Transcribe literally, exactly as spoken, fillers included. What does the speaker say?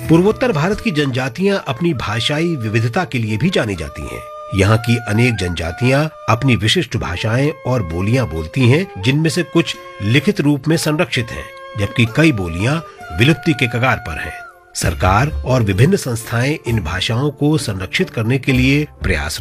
पूर्वोत्तर भारत की जनजातियां अपनी भाषाई विविधता के लिए भी जानी जाती हैं। यहाँ की अनेक जनजातियां अपनी विशिष्ट भाषाएं और बोलियां बोलती हैं, जिनमें से कुछ लिखित रूप में संरक्षित हैं, जबकि कई बोलियां विलुप्ति के कगार पर हैं। सरकार और विभिन्न संस्थाएं इन भाषाओं को संरक्षित करने के लिए प्रयासरत